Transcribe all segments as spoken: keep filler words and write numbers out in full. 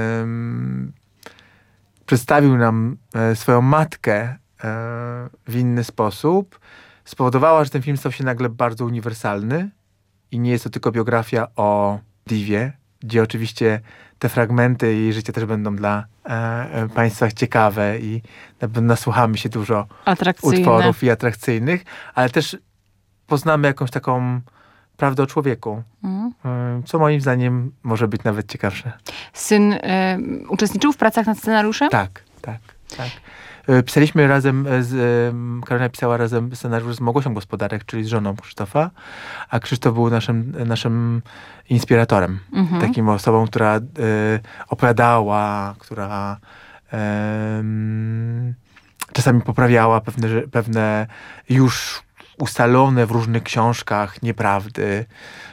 um, przedstawił nam e, swoją matkę e, w inny sposób, spowodowała, że ten film stał się nagle bardzo uniwersalny i nie jest to tylko biografia o Divie, gdzie oczywiście te fragmenty jej życia też będą dla e, państwa ciekawe i na, nasłuchamy się dużo utworów i atrakcyjnych, ale też poznamy jakąś taką prawdę o człowieku, mm. e, co moim zdaniem może być nawet ciekawsze. Syn e, uczestniczył w pracach nad scenariuszem? Tak, tak, tak. E, pisaliśmy razem z, e, Karolina pisała razem scenariusz z Małgosią Gospodarek, czyli z żoną Krzysztofa, a Krzysztof był naszym, naszym inspiratorem. Mm-hmm. Takim osobą, która e, opowiadała, która e, czasami poprawiała pewne, pewne już ustalone w różnych książkach nieprawdy.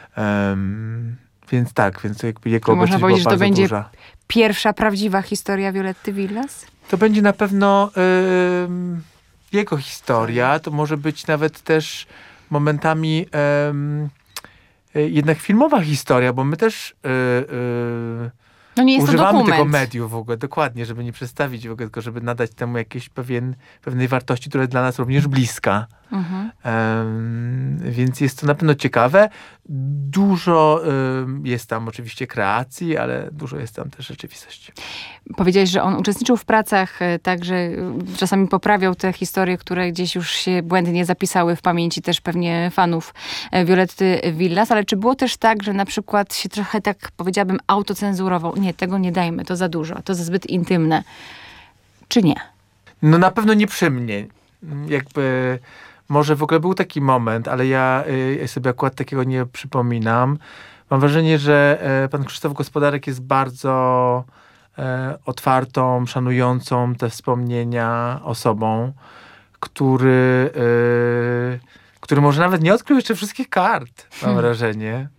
Um, więc tak, więc jakby jego obecność była bardzo duża. Można powiedzieć, że to będzie duża. Pierwsza prawdziwa historia Violetty Villas? To będzie na pewno um, jego historia. To może być nawet też momentami um, jednak filmowa historia, bo my też yy, yy, no nie jest używamy to tego medium w ogóle, dokładnie, żeby nie przedstawić w ogóle, tylko żeby nadać temu jakieś pewien, pewnej wartości, która jest dla nas również bliska. Mhm. Um, więc jest to na pewno ciekawe. Dużo um, jest tam oczywiście kreacji, ale dużo jest tam też rzeczywistości. Powiedziałeś, że on uczestniczył w pracach, tak, że czasami poprawiał te historie, które gdzieś już się błędnie zapisały w pamięci też pewnie fanów Violetty Villas, ale czy było też tak, że na przykład się trochę tak, powiedziałabym, autocenzurował? Nie, tego nie dajmy, to za dużo, to za zbyt intymne. Czy nie? No na pewno nie przy mnie. Jakby może w ogóle był taki moment, ale ja y, sobie akurat takiego nie przypominam. Mam wrażenie, że y, pan Krzysztof Gospodarek jest bardzo y, otwartą, szanującą te wspomnienia osobą, który, y, który może nawet nie odkrył jeszcze wszystkich kart, mam hmm. wrażenie.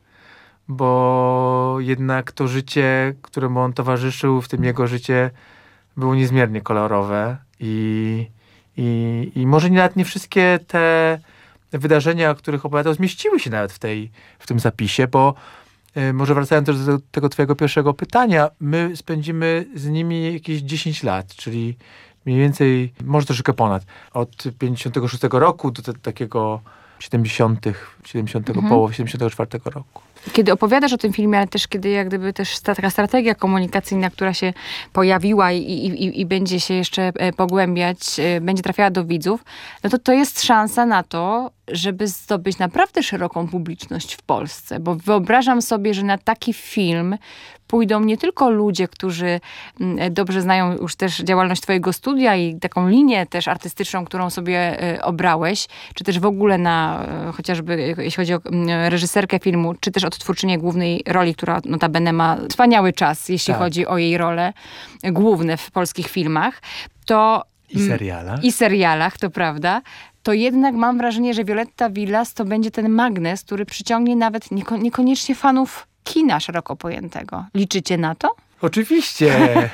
Bo jednak to życie, któremu on towarzyszył, w tym jego życie, było niezmiernie kolorowe i I, I może nawet nie wszystkie te wydarzenia, o których opowiadał, zmieściły się nawet w, tej, w tym zapisie, bo y, może wracając też do tego twojego pierwszego pytania, my spędzimy z nimi jakieś dziesięć lat, czyli mniej więcej, może troszeczkę ponad, od pięćdziesiątego szóstego roku do te, takiego siedemdziesiątych, siedemdziesiątego mhm. połowy siedemdziesiątego czwartego roku. Kiedy opowiadasz o tym filmie, ale też kiedy jak gdyby też ta taka strategia komunikacyjna, która się pojawiła i, i, i będzie się jeszcze pogłębiać, będzie trafiała do widzów, no to to jest szansa na to, żeby zdobyć naprawdę szeroką publiczność w Polsce. Bo wyobrażam sobie, że na taki film pójdą nie tylko ludzie, którzy dobrze znają już też działalność twojego studia i taką linię też artystyczną, którą sobie obrałeś, czy też w ogóle na chociażby, jeśli chodzi o reżyserkę filmu, czy też odtwórczynię głównej roli, która notabene ma wspaniały czas, jeśli tak. chodzi o jej role główne w polskich filmach, to... I serialach. I serialach, to prawda. To jednak mam wrażenie, że Violetta Villas to będzie ten magnes, który przyciągnie nawet nieko- niekoniecznie fanów kina szeroko pojętego. Liczycie na to? Oczywiście.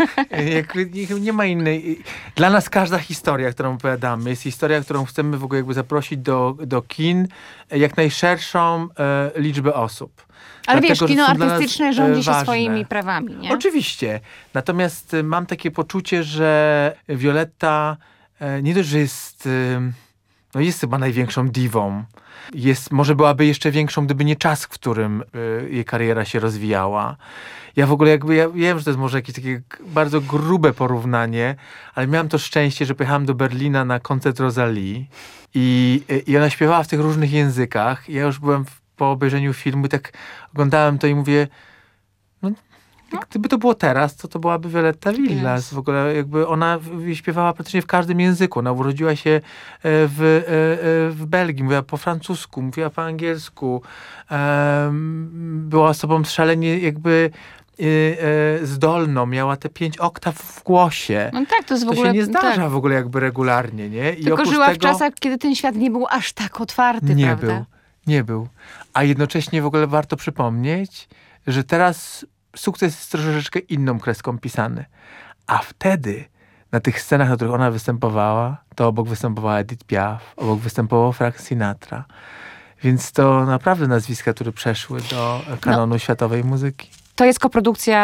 Nie ma innej. Dla nas każda historia, którą opowiadamy, jest historia, którą chcemy w ogóle jakby zaprosić do, do kin jak najszerszą e, liczbę osób. Ale Dlatego, wiesz, kino artystyczne rządzi się ważne. swoimi prawami, nie? Oczywiście. Natomiast mam takie poczucie, że Violetta e, nie dość, że jest, e, no jest chyba największą diwą. Jest, może byłaby jeszcze większą, gdyby nie czas, w którym y, jej kariera się rozwijała. Ja w ogóle jakby, ja wiem, że to jest może jakieś takie bardzo grube porównanie, ale miałam to szczęście, że pojechałam do Berlina na koncert Rosalii i, i ona śpiewała w tych różnych językach. Ja już byłem w, po obejrzeniu filmu i tak oglądałem to i mówię, no, gdyby to było teraz, to to byłaby Violetta Villas. Yes. W ogóle jakby ona śpiewała praktycznie w każdym języku. Ona urodziła się w, w Belgii, mówiła po francusku, mówiła po angielsku. Była osobą szalenie jakby zdolną, miała te pięć oktaw w głosie. No tak, to jest w ogóle... To się nie zdarza tak. w ogóle jakby regularnie, nie? I Tylko żyła tego, w czasach, kiedy ten świat nie był aż tak otwarty, nie prawda? Był, nie był. A jednocześnie w ogóle warto przypomnieć, że teraz sukces jest troszeczkę inną kreską pisany. A wtedy na tych scenach, na których ona występowała, to obok występowała Edith Piaf, obok występował Frank Sinatra. Więc to naprawdę nazwiska, które przeszły do kanonu no. światowej muzyki. To jest koprodukcja